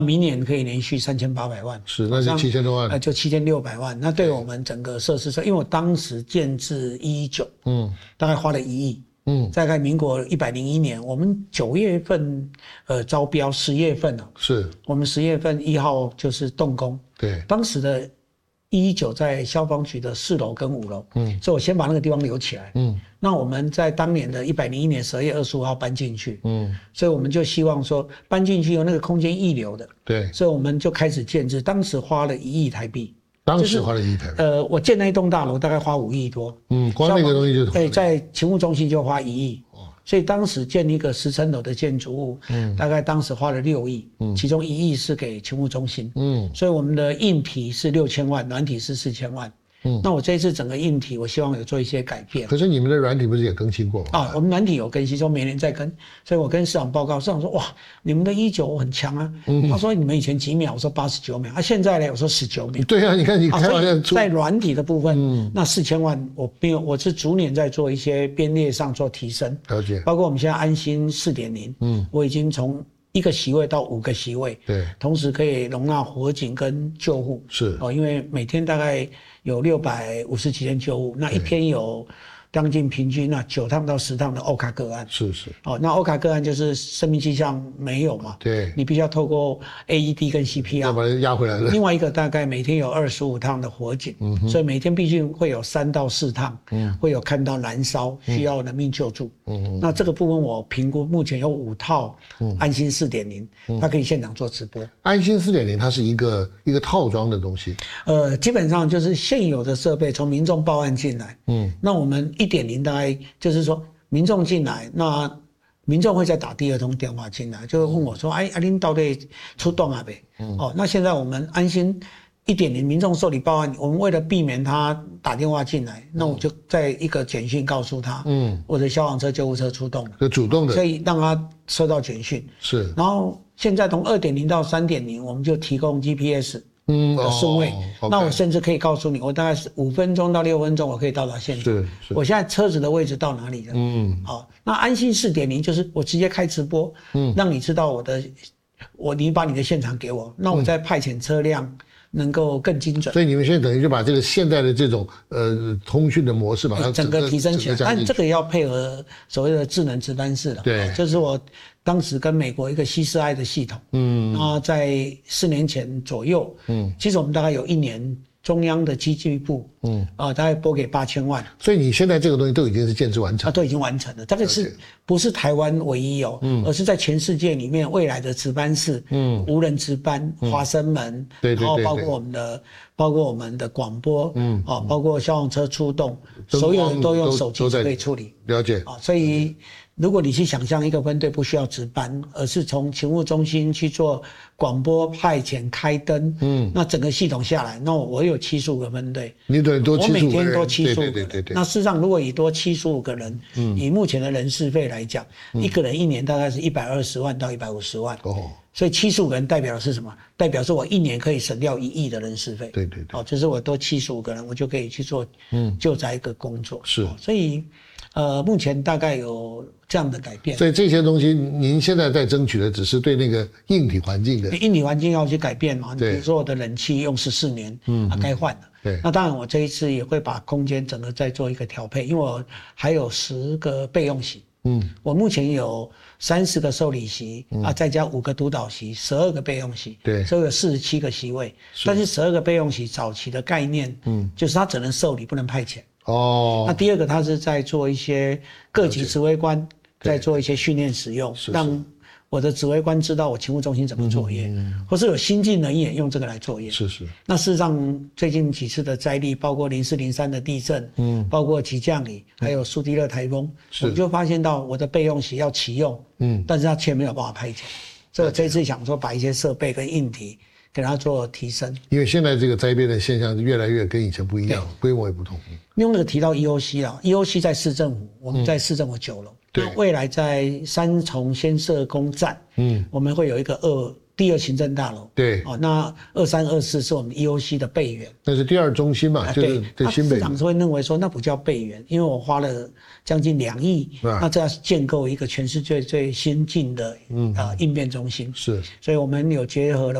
明年可以连续3800万， 是，那就7000多万， 就7600万。那对我们整个设施因为我当时建制119，大概花了1亿，大概民国101年，我们9月份招标，10月份是我们10月份1号就是动工，对，当时的119在消防局的4楼跟5楼，所以我先把那个地方留起来，那我们在当年的101年12月25号搬进去，所以我们就希望说搬进去有那个空间溢流的，对，所以我们就开始建制，当时花了1亿台币。 当时花了1亿台币， 我建那一栋大楼大概花5亿多， 光那个东西就在勤务中心就花1亿，所以当时建一个10层楼的建筑物，大概当时花了6亿，其中1亿是给勤务中心，所以我们的硬体是6000万，软体是4000万。那我这一次整个硬体，我希望有做一些改变。 可是你们的软体不是也更新过吗？ 我们软体有更新，说每年在更，所以我跟市长报告，市长说哇，你们的19很强啊。他说你们以前几秒，我说89秒，现在呢，我说19秒。 对啊，你看你在软体的部分，那4000万我是逐年在做一些编列上做提升，了解。包括我们现在安心4.0，我已经从1个席位到5个席位，对，同时可以容纳火警跟救护，是因为每天大概有650几天救护，那一天有将近平均9趟到10趟的欧卡个案，是那欧卡个案就是生命迹象没有嘛，对，你必须要透过 AED 跟 CPR 要把它压回来了。 另外一个大概每天有25趟的火警，所以每天毕竟会有3到4趟，会有看到燃烧需要人命救助，那这个部分我评估目前有5套安心4.0，它可以现场做直播。 安心4.0它是一个套装的东西， 基本上就是现有的设备从民众报案进来，那我们1.0大概就是说民众进来，那民众会再打第2通电话进来，就会问我说您到底出动了没？那现在我们安心1.0民众受理报案，我们为了避免他打电话进来，那我就在一个简讯告诉他，我的消防车救护车出动了， 就主动的， 所以让他收到简讯。是，然后现在从2.0到3.0，我们就提供 GPS。的顺位，那我甚至可以告诉你，我大概是5分钟到6分钟，我可以到达现场。我现在车子的位置到哪里了？好，那安心4.0就是我直接开直播，让你知道你把你的现场给我，那我再派遣车辆能够更精准。 所以你们现在等于就把这个现在的这种通讯的模式把它整个提升起来，但这个也要配合所谓的智能值班室了。对，就是我当时跟美国一个西斯埃的系统，那在4年前左右，其实我们大概有1年中央的机具部，大概拨给8000万。 所以你现在这个东西都已经是建制完成， 都已经完成了。这个不是台湾唯一而是在全世界里面未来的值班室，无人值班、华生门，然后包括我们的广播，包括消防车出动，所有人都用手机就可以处理。 了解。 所以如果你去想象一个分队不需要值班，而是从勤务中心去做广播派遣、开灯，那整个系统下来，那我有75个分队， 你等于多75个人， 我每天多75个人。对。那事实上，如果以多75个人，以目前的人事费来讲，一个人1年大概是120万到150万。所以75个人代表的是什么？代表是我1年可以省掉1亿的人事费。对。就是我多75个人，我就可以去做救灾一个工作。是。所以目前大概有这样的改变。 所以这些东西您现在在争取的只是对那个硬体环境的。 硬体环境要去改变嘛，比如说我的冷气用14年，该换了。对。那当然我这一次也会把空间整个再做一个调配，因为我还有10个备用席。我目前有30个受理席，再加5个督导席，12个备用席，对，所以有47个席位。但是12个备用席早期的概念，就是它只能受理不能派遣。那第二个，它是在做一些各级指挥官在做一些训练使用，让我的指挥官知道我勤务中心怎么作业，或是有新进人员用这个来作业。那事实上最近几次的灾力，包括04、03的地震，包括急降雨，还有苏迪勒台风，我就发现到我的备用席要启用，但是它却没有办法派遣。所以我这次想说把一些设备跟硬体给它做提升， 因为现在这个灾变的现象越来越跟以前不一样，规模也不同。 另外一个提到 EOC 啦 ，EOC 在市政府，我们在市政府9楼。对，未来在3重先设工站，我们会有一个第2行政大楼。 对， 那23、24是我们 EOC 的备园， 那是第2中心嘛，就是在新北。 市长是会认为说那不叫备园，因为我花了将近2亿，那这要建构一个全世界最先进的应变中心。 是， 所以我们有结合了